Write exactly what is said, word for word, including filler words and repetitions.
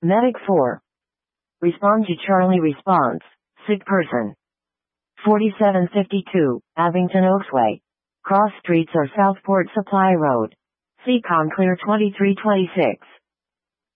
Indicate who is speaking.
Speaker 1: Medic four. Respond to Charlie response. Sick person. forty-seven fifty-two, Abington Oaksway. Cross streets or Southport Supply Road. Seacon clear twenty-three twenty-six.